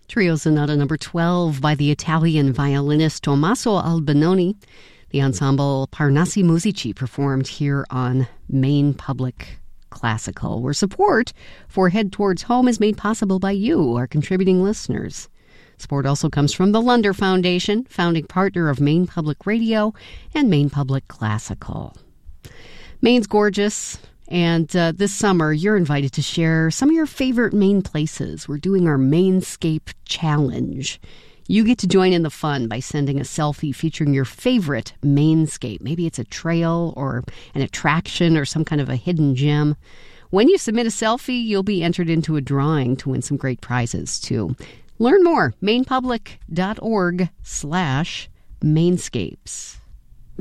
Trio Sonata number 12 by the Italian violinist Tommaso Albinoni. The ensemble Parnassi Musici performed here on Maine Public Classical, where support for Head Towards Home is made possible by you, our contributing listeners. Support also comes from the Lunder Foundation, founding partner of Maine Public Radio and Maine Public Classical. Maine's gorgeous, and this summer you're invited to share some of your favorite Maine places. We're doing our Mainscape Challenge. You get to join in the fun by sending a selfie featuring your favorite Mainscape. Maybe it's a trail or an attraction or some kind of a hidden gem. When you submit a selfie, you'll be entered into a drawing to win some great prizes, too. Learn more, mainepublic.org/Mainscapes.